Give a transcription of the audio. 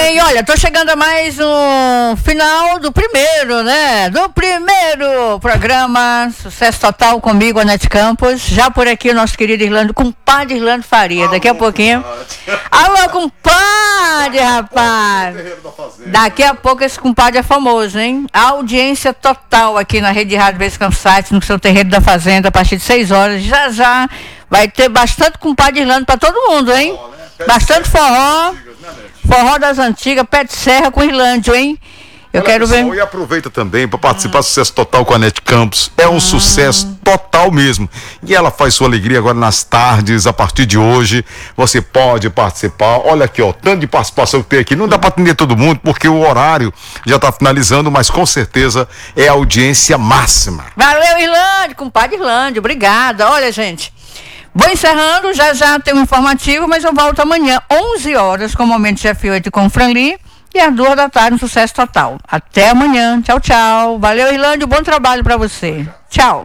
bem, olha, tô chegando a mais um final do primeiro, né? Do primeiro programa Sucesso Total comigo, Anete Campos. Já por aqui o nosso querido Irlando, compadre Irlando Faria. Daqui a pouquinho. Alô, compadre, rapaz. Daqui a pouco esse compadre é famoso, hein? Audiência total aqui na Rede Rádio Base Campsite, no seu Terreiro da Fazenda, a partir de 6 horas. Já vai ter bastante compadre Irlando pra todo mundo, hein? Bastante forró. Forró das antigas, pé de serra com Irlândio, hein? Eu quero ver. E aproveita também para participar do Sucesso Total com a Anete Campos. É um sucesso total mesmo. E ela faz sua alegria agora nas tardes, a partir de hoje. Você pode participar. Olha aqui, ó, tanto de participação que tem aqui. Não dá para atender todo mundo, porque o horário já tá finalizando, mas com certeza é a audiência máxima. Valeu, Irlândio, compadre Irlândio. Obrigada. Olha, gente. Vou encerrando, já tem um informativo, mas eu volto amanhã, 11 horas, com o Momento de F8 com o Franli, e às 2 da tarde no Sucesso Total. Até amanhã. Tchau, tchau. Valeu, Irlândio. Bom trabalho pra você. Tchau.